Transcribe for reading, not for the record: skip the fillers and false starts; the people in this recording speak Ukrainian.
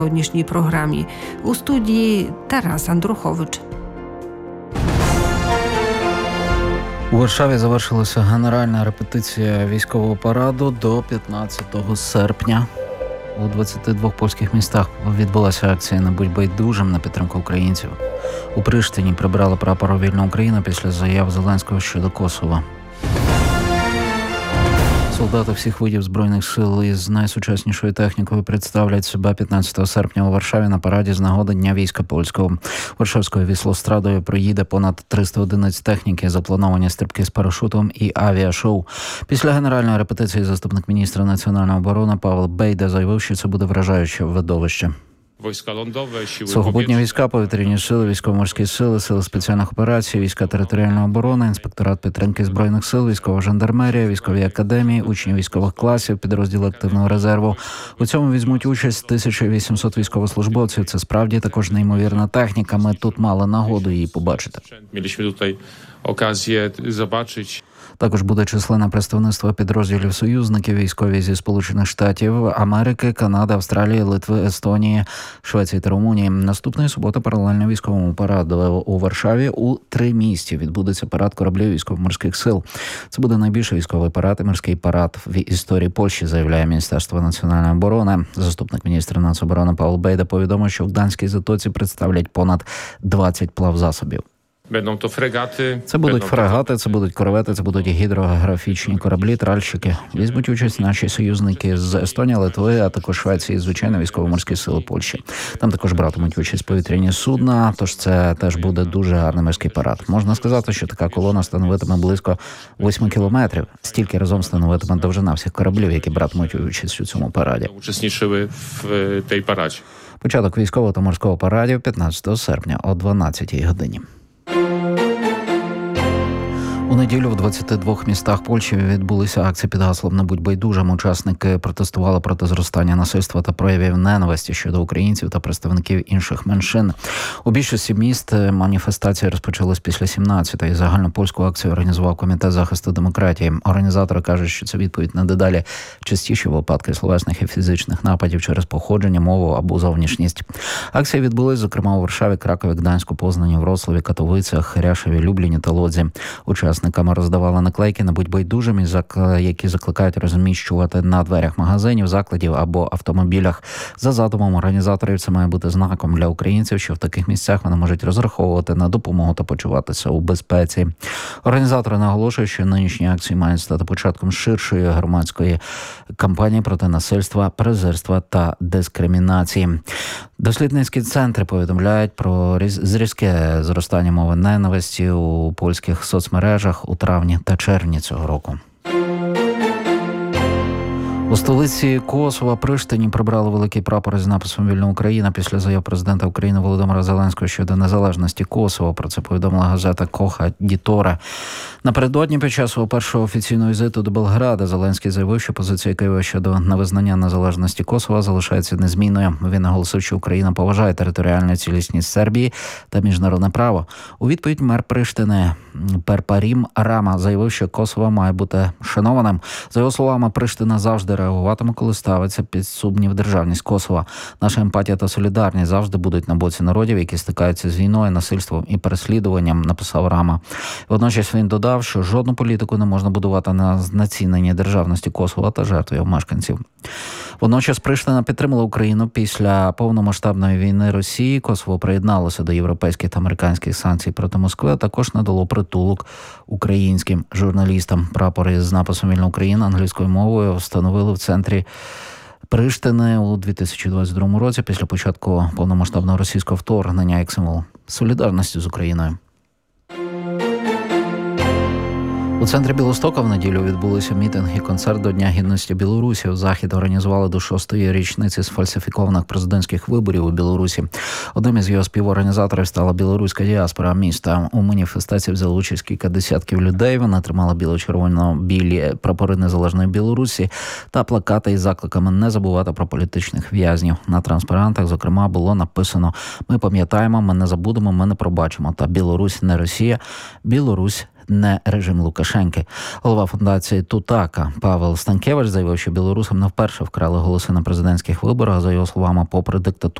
сьогоднішній програмі. У студії Тарас Андрухович. У Варшаві завершилася генеральна репетиція військового параду до 15 серпня. У 22 польських містах відбулася акція «Не будь байдужим» на підтримку українців. У Приштині прибрали прапор «Вільна Україна» після заяв Зеленського щодо Косова. Солдати всіх видів Збройних сил із найсучаснішою технікою представлять себе 15 серпня у Варшаві на параді з нагоди Дня війська польського. Варшавською віслострадою проїде понад 300 одиниць техніки, заплановані стрибки з парашутом і авіашоу. Після генеральної репетиції заступник міністра національної оборони Павел Бейда заявив, що це буде вражаюче видовище. Сухопутні війська, повітряні сили, військово-морські сили, сили спеціальних операцій, війська територіальної оборони, інспекторат підтримки Збройних сил, військова жандармерія, військові академії, учні військових класів, підрозділи активного резерву. У цьому візьмуть участь 1800 військовослужбовців. Це справді також неймовірна техніка. Ми тут мали нагоду її побачити. Також буде численне представництво підрозділів союзників, військові зі Сполучених Штатів Америки, Канади, Австралії, Литви, Естонії, Швеції та Румунії. Наступної суботи паралельно військовому параду у Варшаві у 3 місті відбудеться парад кораблів військово-морських сил. Це буде найбільший військовий парад і морський парад в історії Польщі, заявляє Міністерство національної оборони. Заступник міністра нацоборони Павел Бейда повідомив, що в Гданській затоці представлять понад 20 плавзасобів. Це будуть фрегати, це будуть корвети, це будуть гідрографічні кораблі, тральщики. Візьмуть участь наші союзники з Естонії, Литви, а також Швеції, звичайно, військово-морські сили Польщі. Там також братимуть участь повітряні судна, тож це теж буде дуже гарний морський парад. Можна сказати, що така колона становитиме близько 8 кілометрів. Стільки разом становитиме довжина всіх кораблів, які братимуть участь у цьому параді. Початок військового та морського парадів 15 серпня о 12-й годині. У неділю в 22 містах Польщі відбулися акції під гаслом «Не будь байдужим». Учасники протестували проти зростання насильства та проявів ненависті щодо українців та представників інших меншин. У більшості міст маніфестації розпочались після 17-ї. Загальнопольську акцію організував Комітет захисту демократії. Організатори кажуть, що це відповідь на дедалі частіші випадки словесних і фізичних нападів через походження, мову або зовнішність. Акції відбулись, зокрема, у Варшаві, Кракові, Гданську, Познані, Вроцлаві, Катовицях, Ряшеві, Любліні та Лодзі. Учасниками роздавали наклейки «Не будь байдужим», які закликають розміщувати на дверях магазинів, закладів або автомобілях. За задумом організаторів, це має бути знаком для українців, що в таких місцях вони можуть розраховувати на допомогу та почуватися у безпеці. Організатори наголошують, що нинішні акції мають стати початком ширшої громадської кампанії проти насильства, презирства та дискримінації. Дослідницькі центри повідомляють про різке зростання мови ненависті у польських соцмережах у травні та червні цього року. У столиці Косова Приштині прибрали великий прапор із написом «Вільна Україна» після заяв президента України Володимира Зеленського щодо незалежності Косова. Про це повідомила газета «Коха Дітора». Напередодні під час свого першого офіційного візиту до Белграда Зеленський заявив, що позиція Києва щодо невизнання незалежності Косова залишається незмінною. Він наголосив, що Україна поважає територіальну цілісність Сербії та міжнародне право. У відповідь мер Приштини Перпарім Рама заявив, що Косово має бути шанованим. За його словами, Приштина завжди реагуватиме, коли ставиться під сумнів державність Косова. Наша емпатія та солідарність завжди будуть на боці народів, які стикаються з війною, насильством і переслідуванням, написав Рама. Водночас він додав, що жодну політику не можна будувати на знеціненні державності Косова та жертв його мешканців. Водночас Приштина підтримала Україну після повномасштабної війни Росії. Косово приєдналося до європейських та американських санкцій проти Москви, а також надало притулок українським журналістам. Прапори з написом «Вільна Україна» англійською мовою встановили в центрі Приштини у 2022 році після початку повномасштабного російського вторгнення як символ солідарності з Україною. У центрі Білостока в неділю відбулися мітинг і концерт до Дня гідності Білорусі. Захід організували до 6-ї річниці сфальсифікованих президентських виборів у Білорусі. Одним із його співорганізаторів стала білоруська діаспора міста. У маніфестації взяли участь кілька десятків людей. Вони тримали біло-червоно-білі прапори незалежної Білорусі та плакати із закликами не забувати про політичних в'язнів. На транспарантах, зокрема, було написано «Ми пам'ятаємо, ми не забудемо, ми не пробачимо» та «Білорусь не Росія, Білорусь не режим Лукашенки. Голова фундації «Тутака» Павел Станкевич заявив, що білорусам не вперше вкрали голоси на президентських виборах. За його словами, попри диктатуру